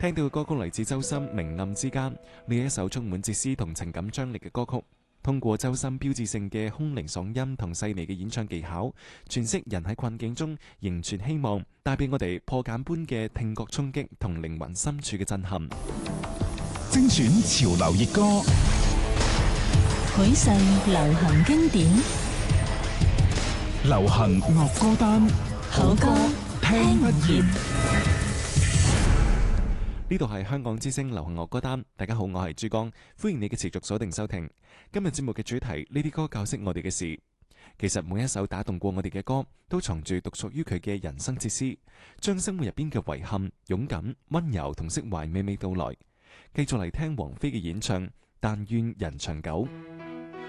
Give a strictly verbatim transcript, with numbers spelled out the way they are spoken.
聽到嘅歌曲嚟自周深《明暗之間》，呢一首充滿哲思同情感張力嘅歌曲，通過周深標誌性嘅空靈嗓音同細膩嘅演唱技巧，詮釋人喺困境中仍存希望，帶俾我哋破繭般嘅聽覺衝擊同靈魂深處嘅震撼。 精選潮流熱歌， 許世流行經典， 流行樂歌單， 好歌聽不厭。 呢度係香港之聲流行樂歌單，大家好，我係珠江，歡迎你嘅持續鎖定收聽。今日節目嘅主題，呢啲歌教識我哋嘅事。其實每一首打動過我哋嘅歌，都藏住獨屬於佢嘅人生哲思，將生活入邊嘅遺憾、勇敢、溫柔同釋懷娓娓道來。繼續嚟聽王菲嘅演唱《但願人長久》。